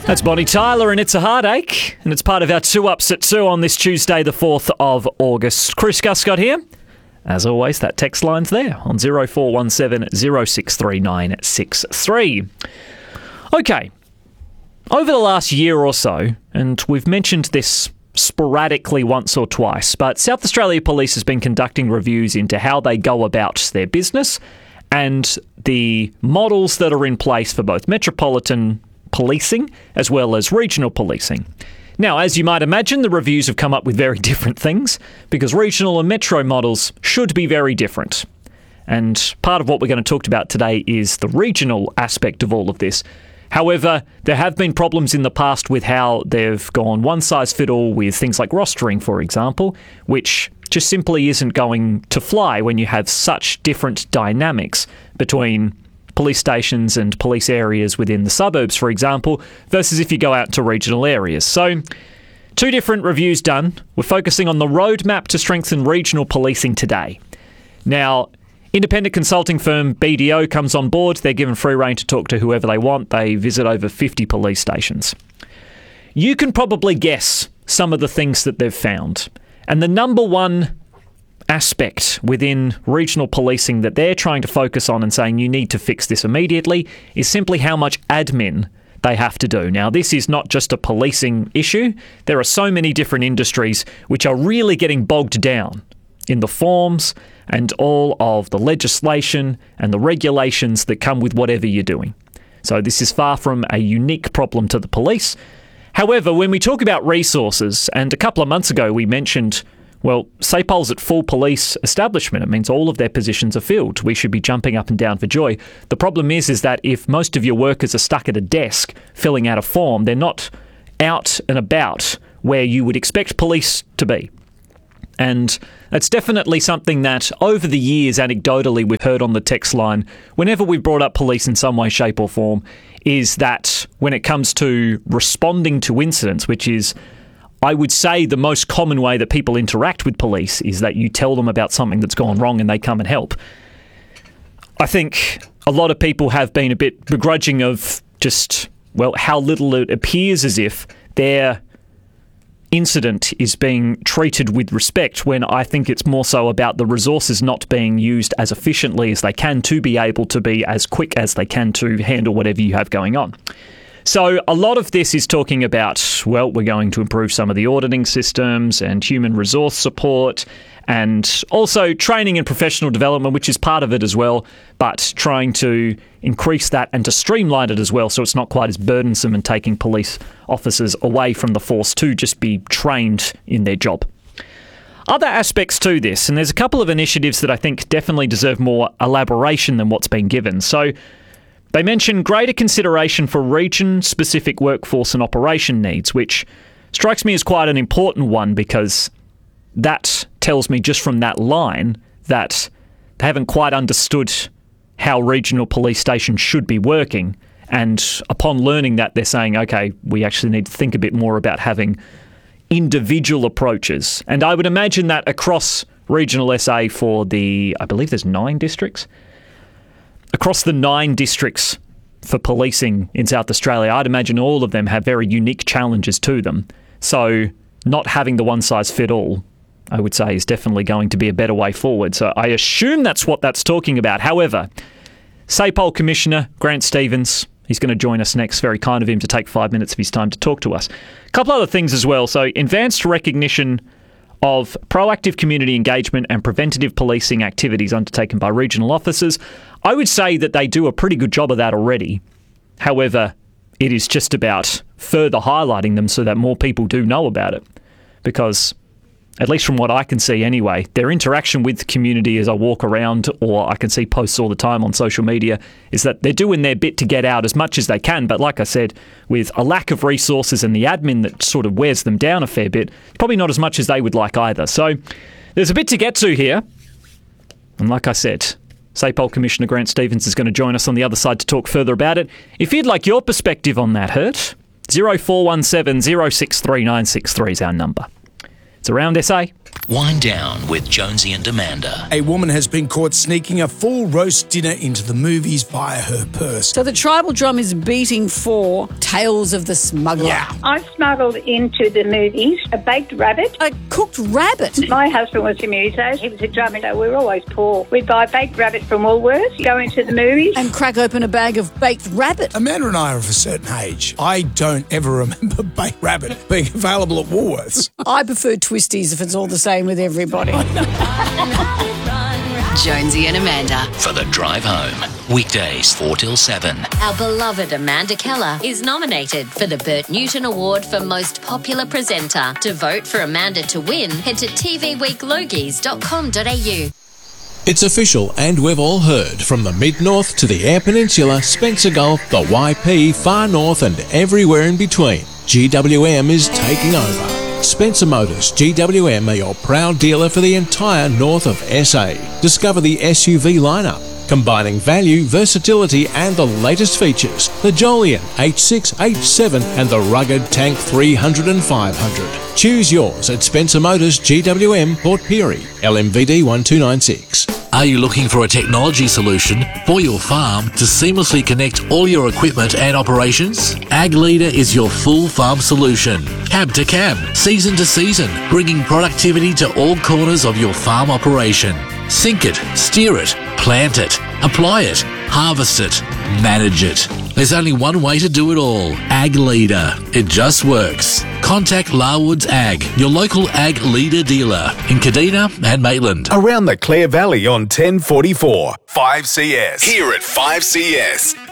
That's Bonnie Tyler and It's a Heartache, and it's part of our 2 Ups at 2 on this Tuesday, the 4th of August. Chris Guscott here. As always, that text line's there on 0417 063963. Okay, over the last year or so, and we've mentioned this sporadically once or twice, but South Australia Police has been conducting reviews into how they go about their business and the models that are in place for both metropolitan policing as well as regional policing. Now, as you might imagine, the reviews have come up with very different things because regional and metro models should be very different. And part of what we're going to talk about today is the regional aspect of all of this. However, there have been problems in the past with how they've gone one-size-fit-all with things like rostering, for example, which just simply isn't going to fly when you have such different dynamics between police stations and police areas within the suburbs, for example, versus if you go out to regional areas. So, 2 different reviews done. We're focusing on the roadmap to strengthen regional policing today. Now, independent consulting firm BDO comes on board. They're given free rein to talk to whoever they want. They visit over 50 police stations. You can probably guess some of the things that they've found. And the number one aspect within regional policing that they're trying to focus on and saying you need to fix this immediately is simply how much admin they have to do. Now, this is not just a policing issue. There are so many different industries which are really getting bogged down in the forms and all of the legislation and the regulations that come with whatever you're doing. So this is far from a unique problem to the police. However, when we talk about resources, and a couple of months ago we mentioned, well, SAPOL's at full police establishment. It means all of their positions are filled. We should be jumping up and down for joy. The problem is that if most of your workers are stuck at a desk filling out a form, they're not out and about where you would expect police to be. And that's definitely something that over the years, anecdotally, we've heard on the text line, whenever we've brought up police in some way, shape or form, is that when it comes to responding to incidents, which is, I would say, the most common way that people interact with police is that you tell them about something that's gone wrong and they come and help. I think a lot of people have been a bit begrudging of just, well, how little it appears as if their incident is being treated with respect, when I think it's more so about the resources not being used as efficiently as they can to be able to be as quick as they can to handle whatever you have going on. So a lot of this is talking about, well, we're going to improve some of the auditing systems and human resource support and also training and professional development, which is part of it as well, but trying to increase that and to streamline it as well so it's not quite as burdensome and taking police officers away from the force to just be trained in their job. Other aspects to this, and there's a couple of initiatives that I think definitely deserve more elaboration than what's been given. So they mention greater consideration for region-specific workforce and operation needs, which strikes me as quite an important one because that tells me just from that line that they haven't quite understood how regional police stations should be working. And upon learning that, they're saying, okay, we actually need to think a bit more about having individual approaches. And I would imagine that across regional SA for I believe there's 9 districts. Across the 9 districts for policing in South Australia, I'd imagine all of them have very unique challenges to them. So not having the one-size-fit-all, I would say, is definitely going to be a better way forward. So I assume that's what that's talking about. However, SAPOL Commissioner Grant Stevens, he's going to join us next. Very kind of him to take 5 minutes of his time to talk to us. A couple other things as well. So advanced recognition of proactive community engagement and preventative policing activities undertaken by regional officers. I would say that they do a pretty good job of that already. However, it is just about further highlighting them so that more people do know about it. Because, at least from what I can see anyway, their interaction with the community as I walk around, or I can see posts all the time on social media, is that they're doing their bit to get out as much as they can. But like I said, with a lack of resources and the admin that sort of wears them down a fair bit, probably not as much as they would like either. So there's a bit to get to here. And like I said, SAPOL Commissioner Grant Stevens is going to join us on the other side to talk further about it. If you'd like your perspective on that, Hurt, 0417 063963 is our number. It's Around SA Wind Down with Jonesy and Amanda. A woman has been caught sneaking a full roast dinner into the movies via her purse. So the tribal drum is beating for Tales of the Smuggler. Yeah. I smuggled into the movies a baked rabbit. A cooked rabbit. My husband was a muso. He was a drummer, so we were always poor. We'd buy baked rabbit from Woolworths, go into the movies. And crack open a bag of baked rabbit. Amanda and I are of a certain age. I don't ever remember baked rabbit being available at Woolworths. I prefer twisties if it's all the same with everybody. Jonesy and Amanda. For the drive home. Weekdays 4 till 7. Our beloved Amanda Keller is nominated for the Bert Newton Award for Most Popular Presenter. To vote for Amanda to win, head to tvweeklogies.com.au. It's official, and we've all heard, from the Mid-North to the Eyre Peninsula, Spencer Gulf, the YP, Far North and everywhere in between. GWM is taking over. Spencer Motors GWM are your proud dealer for the entire north of SA. Discover the SUV lineup, combining value, versatility and the latest features. The Jolion H6, H7 and the rugged Tank 300 and 500. Choose yours at Spencer Motors GWM, Port Pirie, LMVD 1296. Are you looking for a technology solution for your farm to seamlessly connect all your equipment and operations? Ag Leader is your full farm solution. Cab to cab, season to season, bringing productivity to all corners of your farm operation. Sync it, steer it, plant it, apply it, harvest it, manage it. There's only one way to do it all. Ag Leader. It just works. Contact Larwood's Ag, your local Ag Leader dealer in Kadina and Maitland. Around the Clare Valley on 1044. 5CS. Here at 5CS.